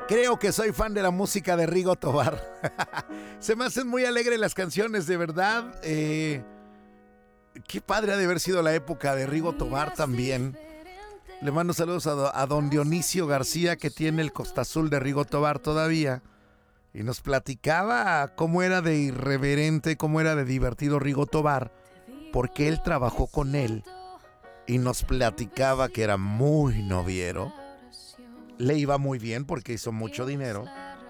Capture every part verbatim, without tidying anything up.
Creo que soy fan de la música de Rigo Tobar. Se me hacen muy alegres las canciones, de verdad. Eh, qué padre ha de haber sido la época de Rigo Tobar también. Le mando saludos a, a don Dionisio García, que tiene el Costa Azul de Rigo Tobar todavía. Y nos platicaba cómo era de irreverente, cómo era de divertido Rigo Tobar, porque él trabajó con él. Y nos platicaba que era muy noviero. Le iba muy bien porque hizo mucho dinero.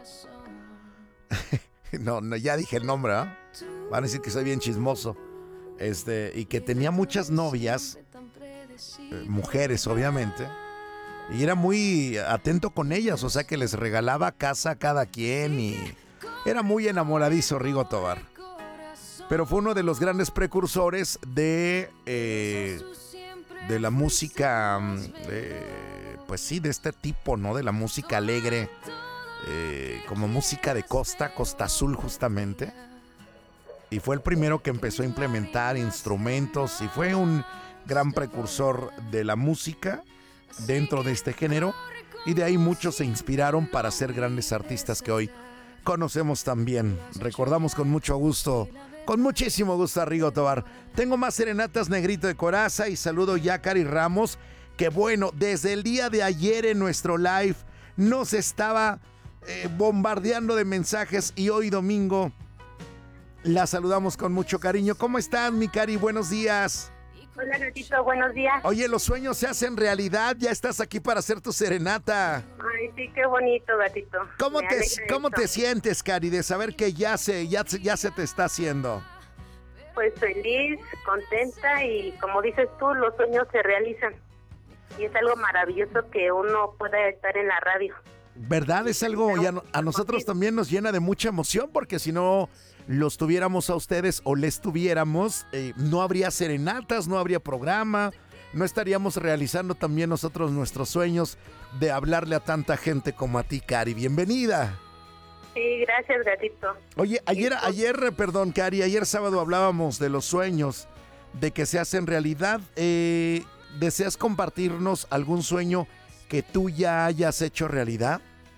no, no, ya dije el nombre, ¿eh? Van a decir que soy bien chismoso. Este, y que tenía muchas novias, eh, mujeres obviamente, y era muy atento con ellas, o sea que les regalaba casa a cada quien y era muy enamoradizo Rigo Tobar. Pero fue uno de los grandes precursores de, eh, de la música... Eh, pues sí, de este tipo, ¿no? De la música alegre, eh, como música de costa, Costa Azul justamente. Y fue el primero que empezó a implementar instrumentos y fue un gran precursor de la música dentro de este género. Y de ahí muchos se inspiraron para ser grandes artistas que hoy conocemos también. Recordamos con mucho gusto, con muchísimo gusto a Rigo Tobar. Tengo más serenatas, Negrito de Coraza, y saludo ya a Cari Ramos, que bueno, desde el día de ayer en nuestro live nos estaba eh, bombardeando de mensajes y hoy domingo la saludamos con mucho cariño. ¿Cómo están, mi Cari? Buenos días. Hola, Gatito, buenos días. Oye, los sueños se hacen realidad, ya estás aquí para hacer tu serenata. Ay, sí, qué bonito, Gatito. ¿Cómo, te, ¿cómo te sientes, Cari, de saber que ya se, ya, ya se te está haciendo? Pues feliz, contenta y como dices tú, los sueños se realizan. Y es algo maravilloso que uno pueda estar en la radio. ¿Verdad? Es algo, y a, a nosotros también nos llena de mucha emoción, porque si no los tuviéramos a ustedes o les tuviéramos, eh, no habría serenatas, no habría programa, no estaríamos realizando también nosotros nuestros sueños de hablarle a tanta gente como a ti, Cari. Bienvenida. Sí, gracias, Gatito. Oye, ayer, ayer, perdón, Cari, ayer sábado hablábamos de los sueños, de que se hacen realidad. Eh... ¿Deseas compartirnos algún sueño que tú ya hayas hecho realidad?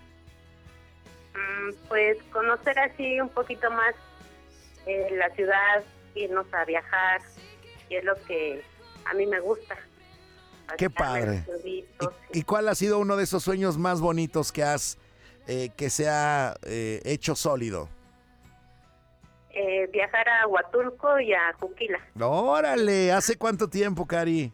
Mm, pues conocer así un poquito más eh, la ciudad, irnos a viajar, y es lo que a mí me gusta. ¡Qué padre! ¿Y, ¿Y cuál ha sido uno de esos sueños más bonitos que has, eh, que se ha eh, hecho sólido? Eh, viajar a Huatulco y a Juquila. ¡Órale! ¿Hace cuánto tiempo, Cari?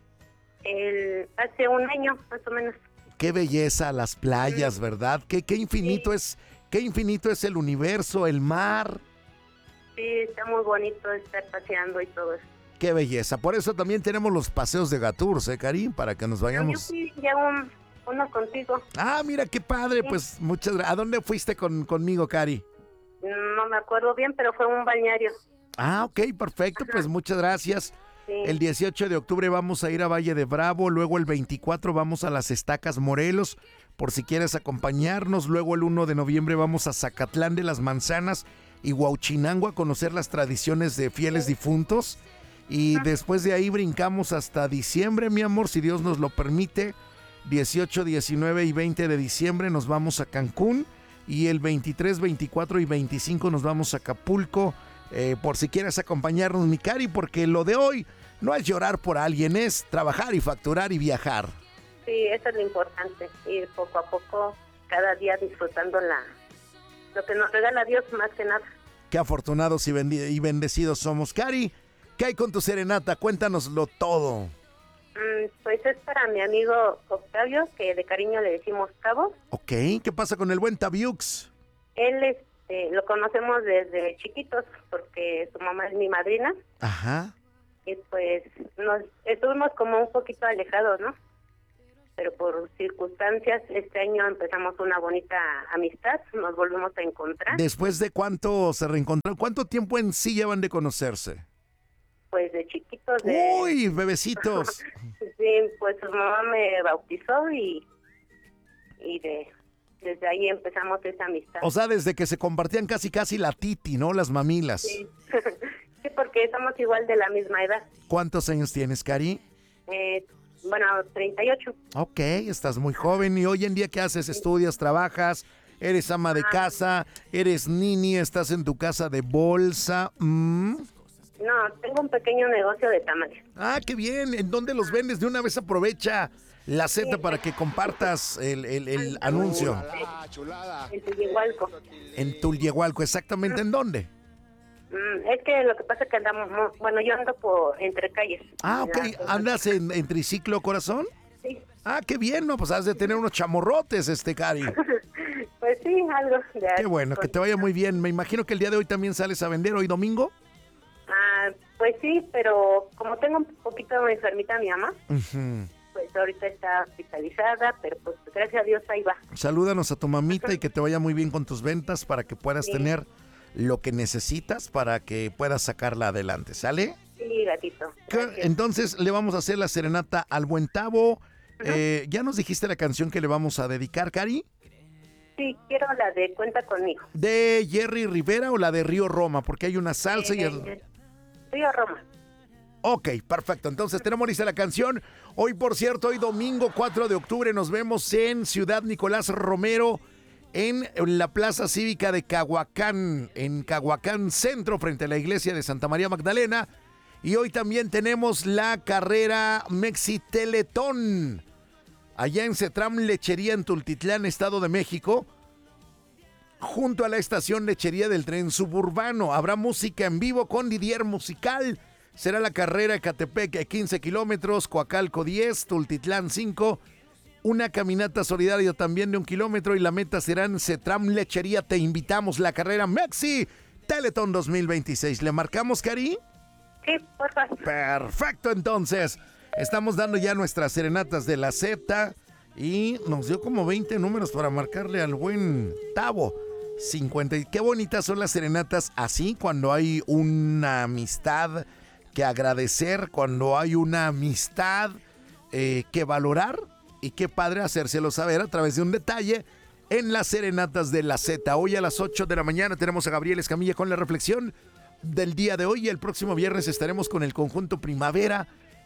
El, hace un año, más o menos. Qué belleza las playas, ¿verdad? Qué, qué infinito sí. es, qué infinito es el universo, el mar. Sí, está muy bonito estar paseando y todo eso. Qué belleza. Por eso también tenemos los paseos de Gatours, ¿eh, Karim? Para que nos vayamos. Yo fui ya un, uno contigo. Ah, mira, qué padre. Sí. Pues muchas gracias. ¿A dónde fuiste con, conmigo, Cari? No me acuerdo bien, pero fue un balneario. Ah, ok, perfecto. Ajá. Pues muchas gracias. Sí. El dieciocho de octubre vamos a ir a Valle de Bravo, luego el veinticuatro vamos a Las Estacas, Morelos, por si quieres acompañarnos, luego el uno de noviembre vamos a Zacatlán de las Manzanas y Huauchinango a conocer las tradiciones de fieles difuntos, y después de ahí brincamos hasta diciembre, mi amor, si Dios nos lo permite. Dieciocho, diecinueve y veinte de diciembre nos vamos a Cancún, y el veintitrés, veinticuatro y veinticinco nos vamos a Acapulco. Eh, por si quieres acompañarnos, mi Cari, porque lo de hoy no es llorar por alguien, es trabajar y facturar y viajar. Sí, eso es lo importante, ir poco a poco, cada día disfrutando la, lo que nos regala Dios más que nada. Qué afortunados y, bendi- y bendecidos somos. Cari, ¿qué hay con tu serenata? Cuéntanoslo todo. Mm, pues es para mi amigo Octavio, que de cariño le decimos Cabo. Ok, ¿qué pasa con el buen Tabiux? Él es Eh, lo conocemos desde chiquitos porque su mamá es mi madrina. Ajá. Y pues nos estuvimos como un poquito alejados, ¿no? Pero por circunstancias este año empezamos una bonita amistad, nos volvimos a encontrar. ¿Después de cuánto se reencontraron? ¿Cuánto tiempo en sí llevan de conocerse? Pues de chiquitos. De... ¡Uy, bebecitos! Sí, pues su mamá me bautizó y, y de... desde ahí empezamos esa amistad. O sea, desde que se compartían casi casi la titi, ¿no? Las mamilas. Sí, sí, porque somos igual de la misma edad. ¿Cuántos años tienes, Cari? Eh, bueno, treinta y ocho. Ok, estás muy joven. ¿Y hoy en día qué haces? ¿Estudias, trabajas? eres ama de casa, eres nini, estás en tu casa de bolsa. Mm. No, tengo un pequeño negocio de tamales. Ah, qué bien. ¿En dónde los vendes? De una vez aprovecha la Z para que compartas el, el, el anuncio. Chulada, chulada. En Tulyehualco. En Tulyehualco, ¿exactamente en dónde? Mm, es que lo que pasa es que andamos, mu- bueno, yo ando por entre calles. Ah, ok. La- ¿Andas en, en triciclo, corazón? Sí. Ah, qué bien, ¿no? Pues has de tener unos chamorrotes, este, Cari. Pues sí, algo. De Qué bueno, que te vaya muy bien. Me imagino que el día de hoy también sales a vender, hoy domingo. Ah, pues sí, pero como tengo un poquito enfermita mi mamá, Ujú. pues ahorita está hospitalizada, pero pues gracias a Dios ahí va. Salúdanos a tu mamita y que te vaya muy bien con tus ventas para que puedas Sí. tener lo que necesitas para que puedas sacarla adelante, ¿sale? Sí, gatito. ¿Qué? Gracias. Entonces le vamos a hacer la serenata al buen Tavo. Eh, ¿Ya nos dijiste la canción que le vamos a dedicar, Cari? Sí, quiero la de Cuenta Conmigo. ¿De Jerry Rivera o la de Río Roma? Porque hay una salsa y... el- Eh, Río Roma. Ok, perfecto. Entonces tenemos lista la canción. Hoy, por cierto, hoy domingo cuatro de octubre nos vemos en Ciudad Nicolás Romero, en la Plaza Cívica de Cahuacán, en Cahuacán Centro, frente a la iglesia de Santa María Magdalena. Y hoy también tenemos la carrera Mexi Teletón, allá en Cetram Lechería, en Tultitlán, Estado de México, junto a la estación Lechería del Tren Suburbano. Habrá música en vivo con Didier Musical. Será la carrera Ecatepec quince kilómetros, Coacalco diez, Tultitlán cinco, una caminata solidaria también de un kilómetro y la meta serán Cetram Lechería. Te invitamos, la carrera Mexi Teletón dos mil veintiséis. ¿Le marcamos, Cari? Sí, por favor. Perfecto, entonces. Estamos dando ya nuestras serenatas de la Z y nos dio como veinte números para marcarle al buen Tavo. cincuenta. Y qué bonitas son las serenatas así, cuando hay una amistad que agradecer, cuando hay una amistad eh, que valorar, y qué padre hacérselo saber a través de un detalle en las serenatas de la Z. Hoy a las ocho de la mañana tenemos a Gabriel Escamilla con la reflexión del día de hoy, y el próximo viernes estaremos con el conjunto Primavera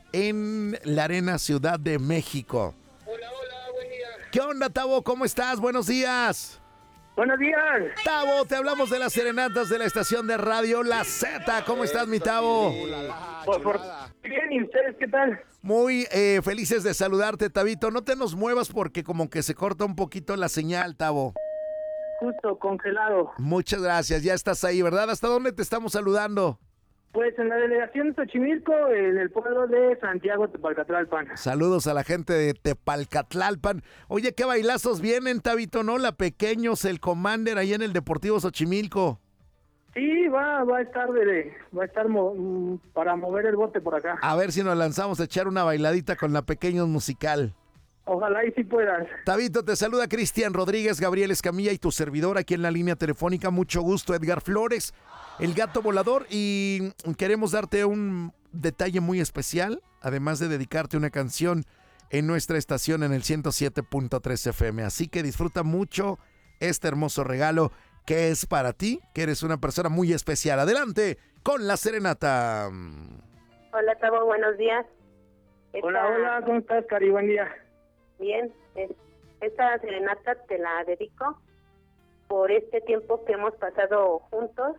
en la Arena Ciudad de México. Hola, hola, buen día. ¿Qué onda, Tavo? ¿Cómo estás? Buenos días. Buenos días. Tavo, te hablamos de las serenatas de la estación de radio La Z. ¿Cómo estás, mi Tavo? Por, por- Bien, ¿y ustedes qué tal? Muy eh, felices de saludarte, Tavito. No te nos muevas porque como que se corta un poquito la señal, Tavo. Justo, congelado. Muchas gracias, ya estás ahí, ¿verdad? ¿Hasta dónde te estamos saludando? Pues en la delegación de Xochimilco, en el pueblo de Santiago Tepalcatlalpan. Saludos a la gente de Tepalcatlalpan. Oye, qué bailazos vienen, Tavito, ¿no? La Pequeños, el Commander ahí en el Deportivo Xochimilco. Sí, va, va a estar de, va a estar mo- mm, para mover el bote por acá. A ver si nos lanzamos a echar una bailadita con la Pequeños musical. Ojalá y si puedas. Tavito, te saluda Cristian Rodríguez, Gabriel Escamilla y tu servidor aquí en la línea telefónica. Mucho gusto, Edgar Flores, el gato volador, y queremos darte un detalle muy especial, además de dedicarte una canción en nuestra estación en el ciento siete punto tres F M. Así que disfruta mucho este hermoso regalo que es para ti, que eres una persona muy especial. Adelante con la serenata. Hola, Tavo, buenos días. Hola, Esta- hola, ¿cómo estás, Cari? Buen día. Bien, es- esta serenata te la dedico por este tiempo que hemos pasado juntos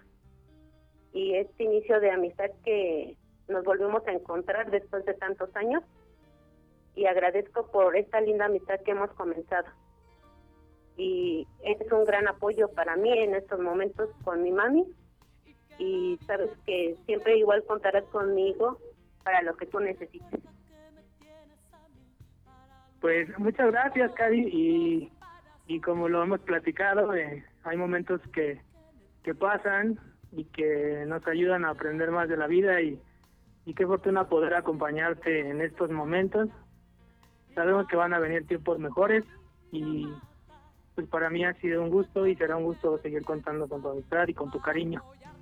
y este inicio de amistad que nos volvimos a encontrar después de tantos años, y agradezco por esta linda amistad que hemos comenzado. Y es un gran apoyo para mí en estos momentos con mi mami, y sabes que siempre igual contarás conmigo para lo que tú necesites. Pues muchas gracias, Cari, y, y como lo hemos platicado, eh, hay momentos que, que pasan y que nos ayudan a aprender más de la vida, y, y qué fortuna poder acompañarte en estos momentos. Sabemos que van a venir tiempos mejores y pues para mí ha sido un gusto y será un gusto seguir contando con tu amistad y con tu cariño.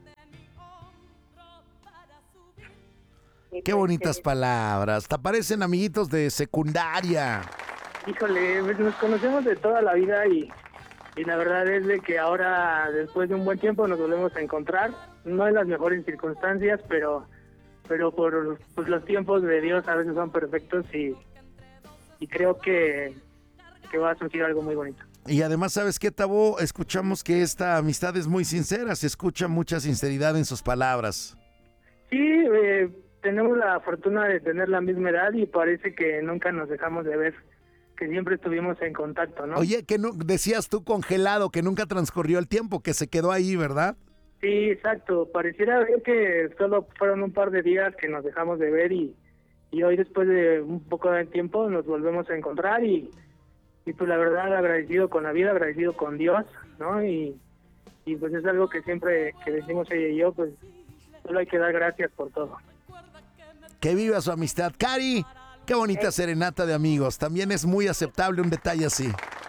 Y Qué pues, bonitas eh, palabras, te parecen amiguitos de secundaria. Híjole, pues nos conocemos de toda la vida y, y la verdad es de que ahora, después de un buen tiempo, nos volvemos a encontrar. No en las mejores circunstancias, pero pero por pues, los tiempos de Dios a veces son perfectos y, y creo que, que va a surgir algo muy bonito. Y además, ¿sabes qué, Tabo? Escuchamos que esta amistad es muy sincera, se escucha mucha sinceridad en sus palabras. Sí, eh, tenemos la fortuna de tener la misma edad y parece que nunca nos dejamos de ver, que siempre estuvimos en contacto, ¿no? Oye, que no, decías tú congelado, que nunca transcurrió el tiempo, que se quedó ahí, ¿verdad? Sí, exacto. Pareciera ver que solo fueron un par de días que nos dejamos de ver y, y hoy, después de un poco de tiempo, nos volvemos a encontrar y, y pues la verdad agradecido con la vida, agradecido con Dios, ¿no? Y, y pues es algo que siempre que decimos ella y yo, pues solo hay que dar gracias por todo. Que viva su amistad. Cari, qué bonita Eh. serenata de amigos. También es muy aceptable un detalle así.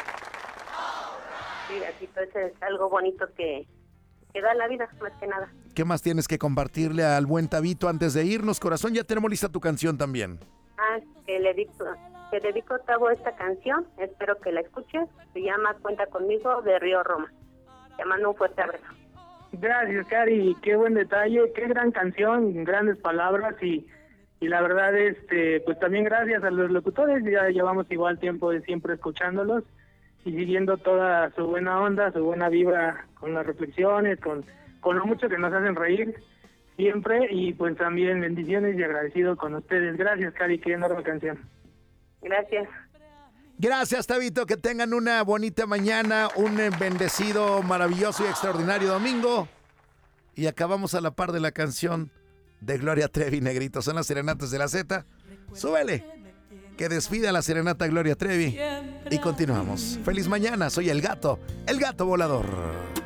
Sí, así pues es algo bonito que, que da la vida, más que nada. ¿Qué más tienes que compartirle al buen Tabito antes de irnos, corazón? Ya tenemos lista tu canción también. Ah, que le dedico, que dedico Tabo esta canción, espero que la escuches. Se llama Cuenta Conmigo, de Río Roma. Te mando un fuerte abrazo. Gracias, Cari, qué buen detalle, qué gran canción, grandes palabras y, y la verdad, este, pues también gracias a los locutores, ya llevamos igual tiempo de siempre escuchándolos y siguiendo toda su buena onda, su buena vibra con las reflexiones, con, con lo mucho que nos hacen reír siempre y pues también bendiciones y agradecido con ustedes. Gracias, Cari, qué enorme canción. Gracias. Gracias, Tabito. Que tengan una bonita mañana, un bendecido, maravilloso y extraordinario domingo. Y acabamos a la par de la canción de Gloria Trevi, Negrito. Son las serenatas de la Z. Súbele. Que despida la serenata Gloria Trevi. Y continuamos. Feliz mañana. Soy el gato, el gato volador.